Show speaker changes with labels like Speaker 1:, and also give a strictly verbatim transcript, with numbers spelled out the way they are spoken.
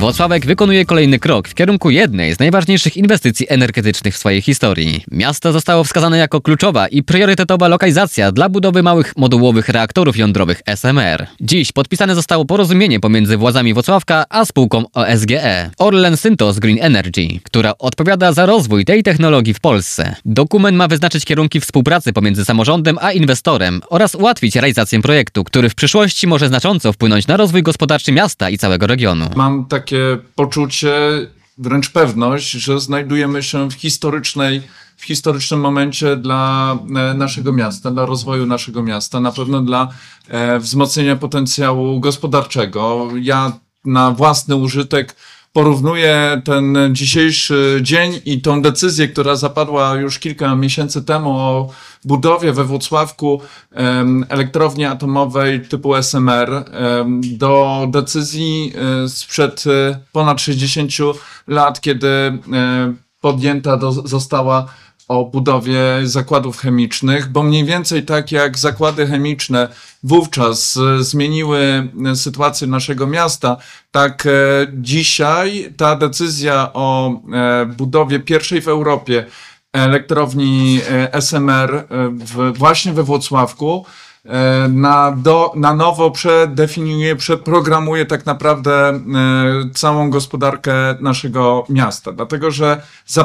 Speaker 1: Włocławek wykonuje kolejny krok w kierunku jednej z najważniejszych inwestycji energetycznych w swojej historii. Miasto zostało wskazane jako kluczowa i priorytetowa lokalizacja dla budowy małych modułowych reaktorów jądrowych S M R. Dziś podpisane zostało porozumienie pomiędzy władzami Włocławka a spółką O S G E Orlen Synthos Green Energy, która odpowiada za rozwój tej technologii w Polsce. Dokument ma wyznaczyć kierunki współpracy pomiędzy samorządem a inwestorem oraz ułatwić realizację projektu, który w przyszłości może znacząco wpłynąć na rozwój gospodarczy miasta i całego regionu.
Speaker 2: Mam takie poczucie, wręcz pewność, że znajdujemy się w historycznej, w historycznym momencie dla naszego miasta, dla rozwoju naszego miasta, na pewno dla e, wzmocnienia potencjału gospodarczego. Ja na własny użytek porównuję ten dzisiejszy dzień i tą decyzję, która zapadła już kilka miesięcy temu o budowie we Włocławku um, elektrowni atomowej typu S M R um, do decyzji um, sprzed um, ponad sześćdziesięciu lat, kiedy um, podjęta do, została o budowie zakładów chemicznych, bo mniej więcej tak jak zakłady chemiczne wówczas zmieniły sytuację naszego miasta, tak dzisiaj ta decyzja o budowie pierwszej w Europie elektrowni S M R w, właśnie we Włocławku na, do, na nowo przedefiniuje, przeprogramuje tak naprawdę całą gospodarkę naszego miasta, dlatego że